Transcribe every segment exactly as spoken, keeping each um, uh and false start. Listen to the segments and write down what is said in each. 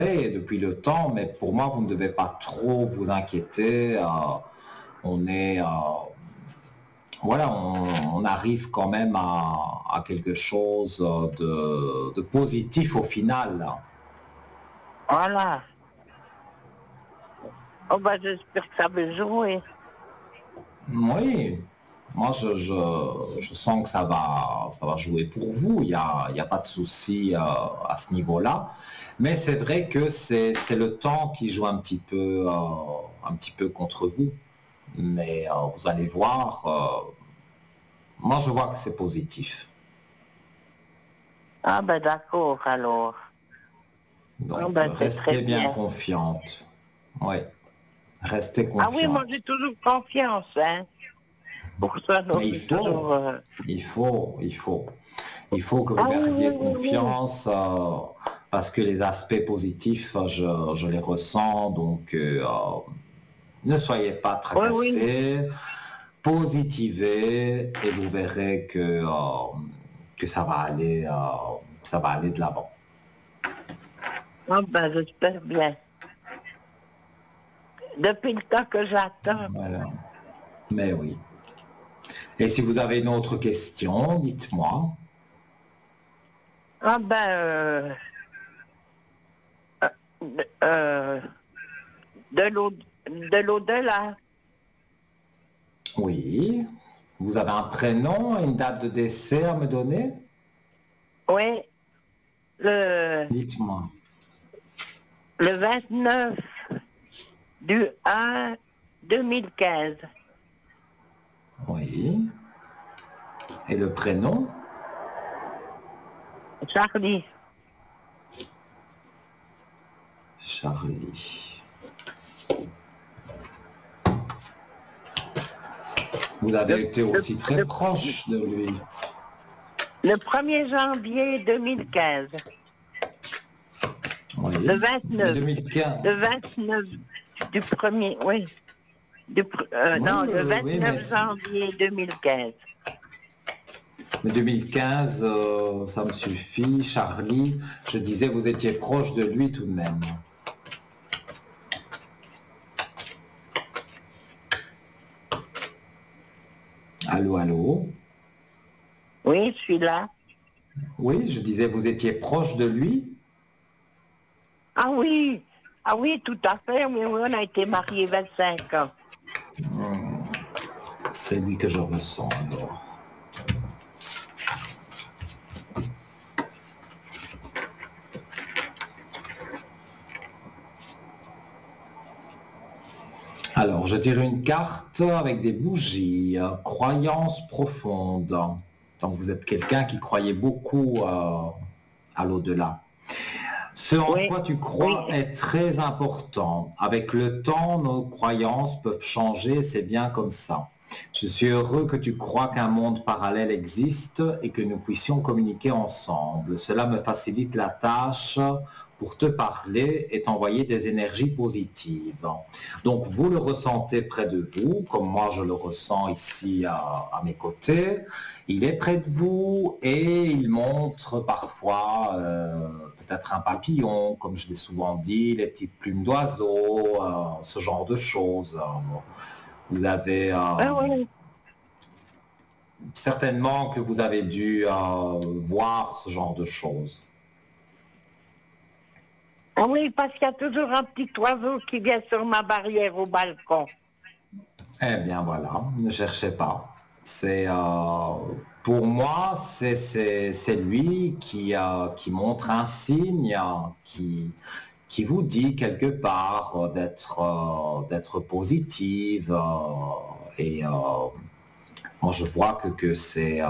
depuis le temps, mais pour moi, vous ne devez pas trop vous inquiéter. Euh, on est, euh, voilà, on, on arrive quand même à, à quelque chose de, de positif au final. Voilà. Oh ben j'espère que ça va jouer. Oui, moi je, je, je sens que ça va, ça va jouer pour vous, il n'y a, il y a pas de souci euh, à ce niveau-là. Mais c'est vrai que c'est, c'est le temps qui joue un petit peu, euh, un petit peu contre vous. Mais euh, vous allez voir, euh, moi je vois que c'est positif. Ah ben d'accord alors. Ah Donc ben euh, c'est très restez bien bien. confiante. Oui, restez Ah oui, moi confiante. j'ai toujours confiance, hein. Pour ça, donc Mais il j'ai toujours... faut, euh, il faut, il faut. Il faut que vous Ah oui, oui, gardiez oui, oui. confiance euh, parce que les aspects positifs, je, je les ressens. Donc, euh, euh, ne soyez pas Oui, oui. tracassés, positivez et vous verrez que, euh, que ça va aller, euh, ça va aller de l'avant. Ah ben j'espère bien. Depuis le temps que j'attends. Voilà. Mais oui. Et si vous avez une autre question, dites-moi. Ah ben... Euh, de, euh, de l'au- de l'au-delà. Oui. Vous avez un prénom et une date de décès à me donner? Oui, le, Dites-moi. le vingt-neuf du un deux mille quinze. Oui. Et le prénom? Charlie. Charlie. Vous avez Le, été le, aussi très le, proche de lui. le premier janvier deux mille quinze. Oui. Le Mais vingt-neuf. deux mille quinze. Le vingt-neuf du premier, oui. Du, pr- euh, Oui, non, oui, le oui, oui, vingt-neuf mais, janvier deux mille quinze. mais deux mille quinze, euh, ça me suffit. Charlie, je disais, vous étiez proche de lui tout de même. Allô, allô? Oui, je suis là. Oui, je disais, vous étiez proche de lui? Ah oui, ah oui, tout à fait. Oui, oui, on a été mariés vingt-cinq ans. C'est lui que je ressens alors. Alors, je tire une carte avec des bougies, euh, croyance profonde. Donc, vous êtes quelqu'un qui croyait beaucoup euh, à l'au-delà. Ce en Oui, quoi tu oui. crois est très important. Avec le temps, nos croyances peuvent changer, c'est bien comme ça. Je suis heureux que tu crois qu'un monde parallèle existe et que nous puissions communiquer ensemble. Cela me facilite la tâche pour te parler et t'envoyer des énergies positives. Donc vous le ressentez près de vous, comme moi je le ressens ici à, à mes côtés. Il est près de vous et il montre parfois euh, peut-être un papillon, comme je l'ai souvent dit, les petites plumes d'oiseaux, euh, ce genre de choses. Vous avez euh, Oui, oui. certainement que vous avez dû euh, voir ce genre de choses. Ah oui, parce qu'il y a toujours un petit oiseau qui vient sur ma barrière au balcon. Eh bien voilà, ne cherchez pas. C'est euh, pour moi, c'est, c'est, c'est lui qui, euh, qui montre un signe, euh, qui, qui vous dit quelque part euh, d'être, euh, d'être positive. euh, et euh, moi, je vois que, que c'est... euh,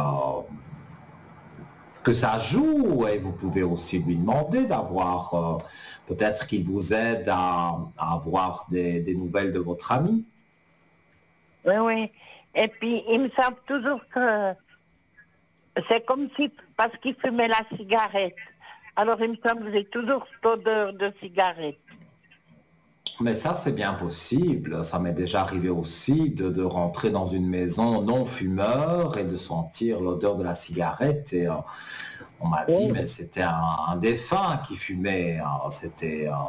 que ça joue et vous pouvez aussi lui demander d'avoir, euh, peut-être qu'il vous aide à, à avoir des, des nouvelles de votre ami. Oui, oui. Et puis, il me semble toujours que c'est comme si, parce qu'il fumait la cigarette. Alors, il me semble que j'ai toujours cette odeur de cigarette. Mais ça, c'est bien possible. Ça m'est déjà arrivé aussi de, de rentrer dans une maison non fumeur et de sentir l'odeur de la cigarette. Et euh, On m'a dit, Oui. mais c'était un, un défunt qui fumait. hein. C'était, euh,